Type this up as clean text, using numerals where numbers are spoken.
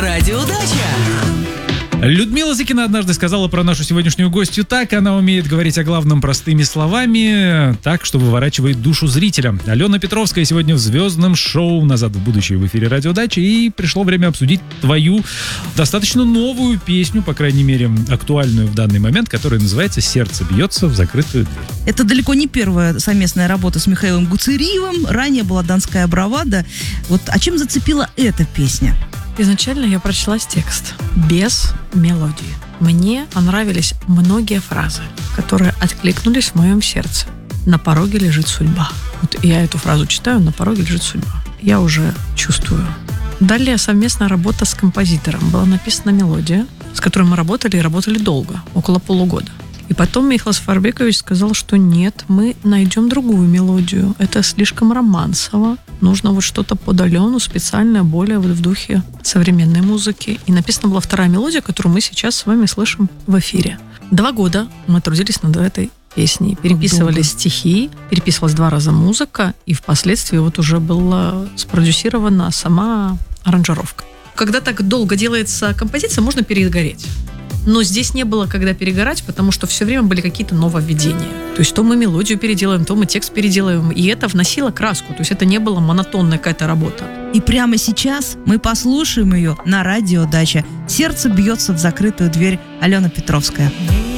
на радио Дача. Людмила Зыкина однажды сказала про нашу сегодняшнюю гостью так: она умеет говорить о главном простыми словами, так, что выворачивает душу зрителя. Алена Петровская сегодня в звездном шоу «Назад в будущее» в эфире Радио Дача, и пришло время обсудить твою достаточно новую песню, по крайней мере, актуальную в данный момент, которая называется «Сердце бьется в закрытую дверь». Это далеко не первая совместная работа с Михаилом Гуцериевым. Ранее была «Донская бравада». Вот, а чем зацепила эта песня? Изначально я прочла текст без мелодии. Мне понравились многие фразы, которые откликнулись в моем сердце. «На пороге лежит судьба». Вот я эту фразу читаю: «На пороге лежит судьба». Я уже чувствую. Далее совместная работа с композитором. Была написана мелодия, с которой мы работали и работали долго, около полугода. И потом Михаил Сафарбекович сказал, что нет, мы найдем другую мелодию. Это слишком романсово. Нужно вот что-то под Алену, специальное, более вот в духе современной музыки. И написана была вторая мелодия, которую мы сейчас с вами слышим в эфире. 2 года мы трудились над этой песней. Переписывали стихи, переписывалась 2 раза музыка, и впоследствии вот уже была спродюсирована сама аранжировка. Когда так долго делается композиция, можно перегореть. Но здесь не было когда перегорать, потому что все время были какие-то нововведения. То есть то мы мелодию переделаем, то мы текст переделаем. И это вносило краску. То есть это не была монотонная какая-то работа. И прямо сейчас мы послушаем ее на радио Дача. «Сердце бьется в закрытую дверь». Алена Петровская.